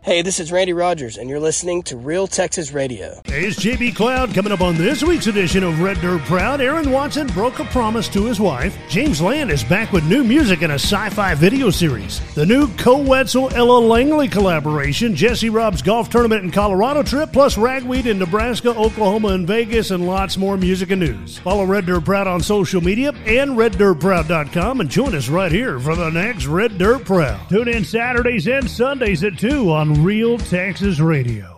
Hey, this is Randy Rogers, and you're listening to Real Texas Radio. Hey, it's JB Cloud coming up on this week's edition of Red Dirt Proud. Aaron Watson broke a promise to his wife. James Land is back with new music in a sci-fi video series. The new Co-Wetzel-Ella Langley collaboration, Jesse Rob's golf tournament and Colorado trip, plus ragweed in Nebraska, Oklahoma, and Vegas, and lots more music and news. Follow Red Dirt Proud on social media and reddirtproud.com, and join us right here for the next Red Dirt Proud. Tune in Saturdays and Sundays at 2 on Real Texas Radio.